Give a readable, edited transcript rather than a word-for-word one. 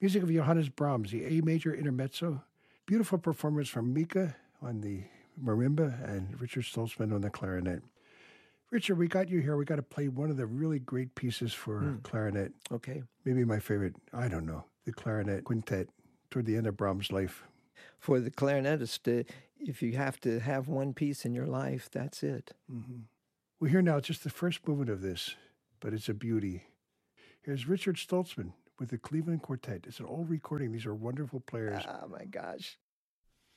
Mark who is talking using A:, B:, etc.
A: Music of Johannes Brahms, the A major intermezzo. Beautiful performance from Mika on the marimba and Richard Stoltzman on the clarinet. Richard, we got you here. We got to play one of the really great pieces for clarinet.
B: Okay.
A: Maybe my favorite, I don't know, the clarinet quintet toward the end of Brahms' life.
B: For the clarinetist, if you have to have one piece in your life, that's it.
A: We hear now just the first movement of this, but it's a beauty. Here's Richard Stoltzman with the Cleveland Quartet. It's an old recording. These are wonderful players.
B: Oh, my gosh.